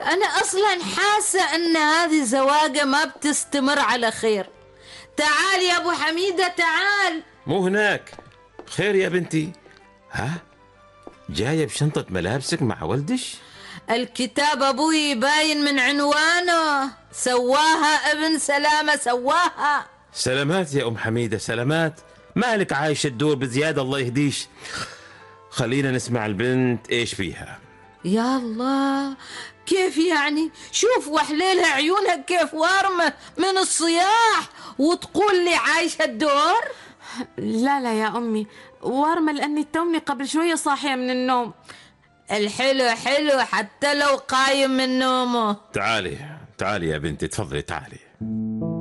أنا أصلا حاسة أن هذه زواجة ما بتستمر على خير. تعال يا أبو حميدة تعال. مو هناك. خير يا بنتي؟ ها؟ جاية بشنطة ملابسك مع ولدش؟ الكتاب أبوي باين من عنوانه، سواها ابن سلامة سواها. سلامات يا أم حميدة سلامات. مالك عايشة الدور بزيادة الله يهديش. خلينا نسمع البنت ايش فيها. يا الله، كيف يعني؟ شوف وحليلها عيونها كيف وارمة من الصياح وتقول لي عايشة الدور. لا لا يا أمي، وارمة لأني تومي قبل شوية صاحية من النوم. الحلو حلو حتى لو قايم من نومه. تعالي تعالي يا بنتي تفضلي تعالي.